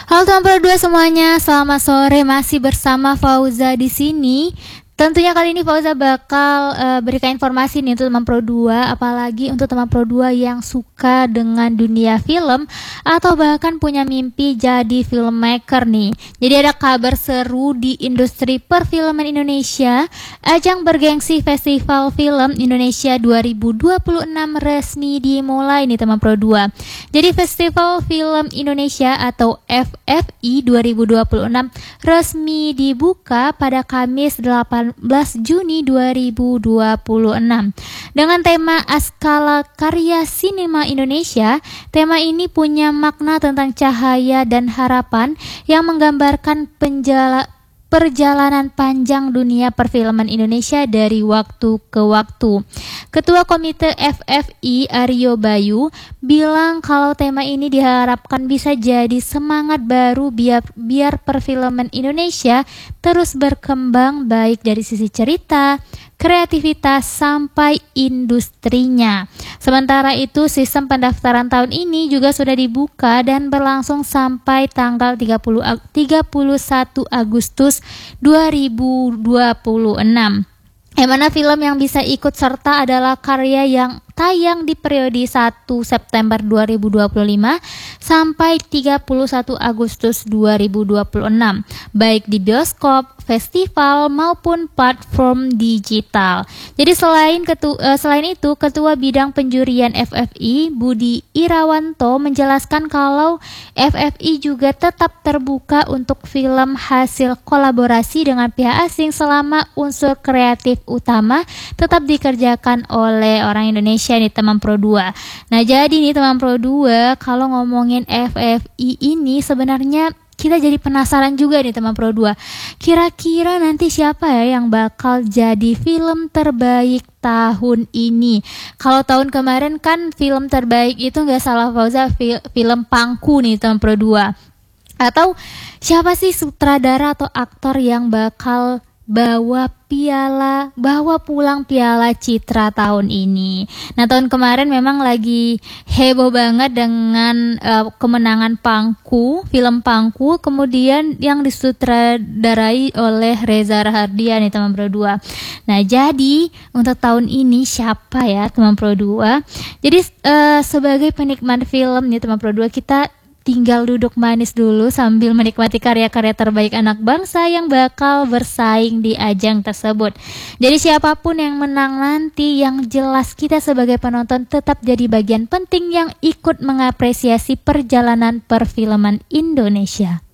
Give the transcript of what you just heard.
Halo teman Pro 2 semuanya, selamat sore, masih bersama Fauza di sini. Tentunya kali ini Fauza bakal berikan informasi nih untuk teman Pro 2, apalagi untuk teman Pro 2 yang suka dengan dunia film atau bahkan punya mimpi jadi filmmaker nih. Jadi ada kabar seru di industri perfilman Indonesia. Ajang bergengsi Festival Film Indonesia 2026 resmi dimulai nih teman Pro 2. Jadi Festival Film Indonesia atau FFI 2026 resmi dibuka pada Kamis 18 Juni 2026 dengan tema Askala Karya Sinema Indonesia. Tema ini punya makna tentang cahaya dan harapan yang menggambarkan perjalanan panjang dunia perfilman Indonesia dari waktu ke waktu. Ketua Komite FFI Aryo Bayu bilang kalau tema ini diharapkan bisa jadi semangat baru biar perfilman Indonesia terus berkembang baik dari sisi cerita, kreativitas sampai industrinya. Sementara itu sistem pendaftaran tahun ini juga sudah dibuka dan berlangsung sampai tanggal 31 Agustus 2026. Yang mana film yang bisa ikut serta adalah karya yang tayang di periode 1 September 2025 sampai 31 Agustus 2026, baik di bioskop, festival maupun platform digital. Jadi selain itu Ketua Bidang Penjurian FFI Budi Irawanto menjelaskan kalau FFI juga tetap terbuka untuk film hasil kolaborasi dengan pihak asing selama unsur kreatif utama tetap dikerjakan oleh orang Indonesia nih teman Pro 2. Nah jadi nih teman Pro 2, kalau ngomongin FFI ini sebenarnya kita jadi penasaran juga nih teman Pro 2. Kira-kira nanti siapa ya yang bakal jadi film terbaik tahun ini? Kalau tahun kemarin kan film terbaik itu nggak salah Fauza film Pangku nih teman Pro 2. Atau siapa sih sutradara atau aktor yang bakal bawa pulang piala Citra tahun ini. Nah tahun kemarin memang lagi heboh banget dengan kemenangan Pangku, film Pangku, kemudian yang disutradarai oleh Reza Rahardian nih teman Pro 2. Nah jadi untuk tahun ini siapa ya teman Pro 2? Jadi sebagai penikmat film nih teman Pro 2, kita tinggal duduk manis dulu sambil menikmati karya-karya terbaik anak bangsa yang bakal bersaing di ajang tersebut. Jadi siapapun yang menang nanti, yang jelas kita sebagai penonton tetap jadi bagian penting yang ikut mengapresiasi perjalanan perfilman Indonesia.